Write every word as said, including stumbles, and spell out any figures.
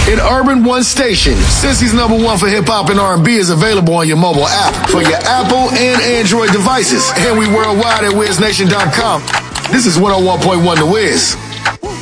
in Urban One Station. Cincy's number one for hip-hop and R and B is available on your mobile app for your Apple and Android devices. And we worldwide at wiz nation dot com. This is one oh one point one The Wiz.